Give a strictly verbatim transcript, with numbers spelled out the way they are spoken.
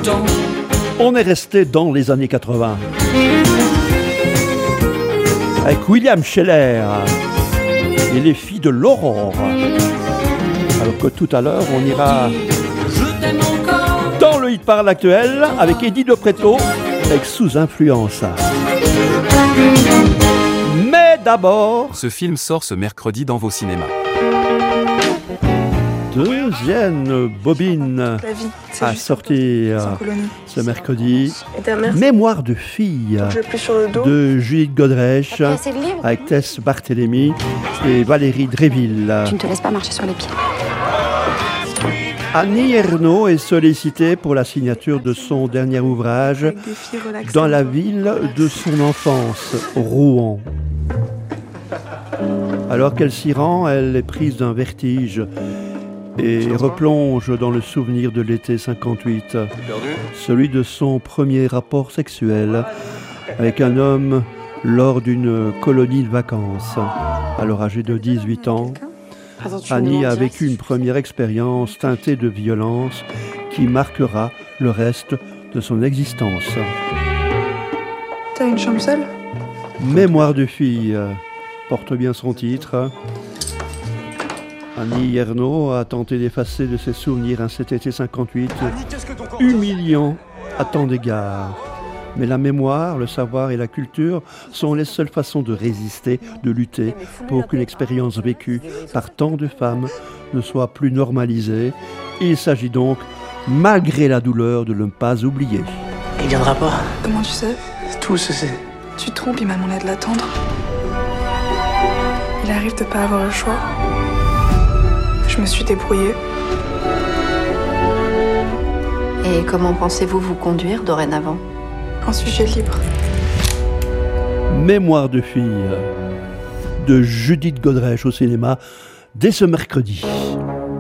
temps. On est resté dans les années quatre-vingts. Avec William Scheller et les filles de l'Aurore. Alors que tout à l'heure, on ira dans le hit parade actuel avec Eddie De Pretto, avec Sous influence. Mais d'abord... Ce film sort ce mercredi dans vos cinémas. Deuxième bobine à sortir ce mercredi. Mémoire de fille de Judith Godrèche avec Tess Barthélémy et Valérie Dréville. Tu ne te laisses pas marcher sur les pieds. Annie Ernaux est sollicitée pour la signature de son dernier ouvrage dans la ville de son enfance, Rouen. Alors qu'elle s'y rend, elle est prise d'un vertige et replonge dans le souvenir de l'été cinquante-huit, celui de son premier rapport sexuel avec un homme lors d'une colonie de vacances. Alors âgée de dix-huit ans, Annie a vécu une première expérience teintée de violence qui marquera le reste de son existence. T'as une chambre seule ? Mémoire de fille porte bien son titre. Annie Ernaux a tenté d'effacer de ses souvenirs un cet été cinquante-huit humiliant à tant d'égards. Mais la mémoire, le savoir et la culture sont les seules façons de résister, de lutter pour qu'une expérience vécue par tant de femmes ne soit plus normalisée. Il s'agit donc, malgré la douleur, de ne pas oublier. Il viendra pas. Comment tu sais ? Tout se sait. Tu te trompes, il m'a demandé de l'attendre. Il arrive de pas avoir le choix. Je me suis débrouillée. Et comment pensez-vous vous conduire dorénavant ? En sujet libre. Mémoire de fille de Judith Godrèche au cinéma dès ce mercredi.